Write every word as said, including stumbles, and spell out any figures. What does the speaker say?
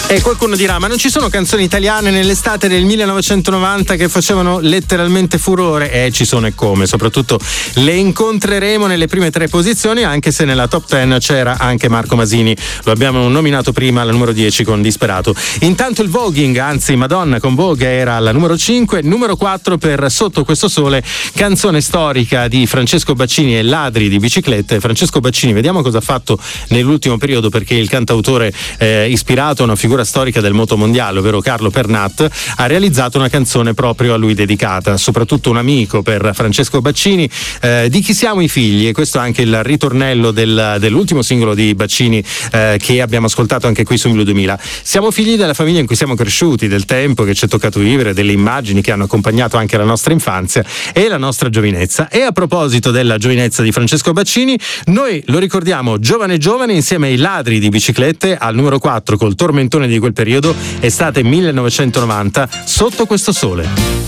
E qualcuno dirà: ma non ci sono canzoni italiane nell'estate del millenovecentonovanta che facevano letteralmente furore? Eh, ci sono e come, soprattutto le incontreremo nelle prime tre posizioni, anche se nella top dieci c'era anche Marco Masini, lo abbiamo nominato prima alla numero dieci con Disperato. Intanto il voguing, anzi Madonna con Vogue, era alla numero cinque, numero quattro per Sotto questo sole, canzone storica di Francesco Baccini e Ladri di biciclette. Francesco Baccini, vediamo cosa ha fatto nell'ultimo periodo, perché il cantautore eh, ispirato a una figura storica del moto mondiale, ovvero Carlo Pernat, ha realizzato una canzone proprio a lui dedicata, soprattutto un amico per Francesco Baccini, eh, di chi siamo i figli, e questo è anche il ritornello del, dell'ultimo singolo di Baccini eh, che abbiamo ascoltato anche qui su Mille duemila. Siamo figli della famiglia in cui siamo cresciuti, del tempo che ci è toccato vivere, delle immagini che hanno accompagnato anche la nostra infanzia e la nostra giovinezza. E a proposito della giovinezza di Francesco Baccini, noi lo ricordiamo giovane giovane insieme ai Ladri di biciclette al numero quattro col tormentone di quel periodo, estate millenovecentonovanta, Sotto questo sole.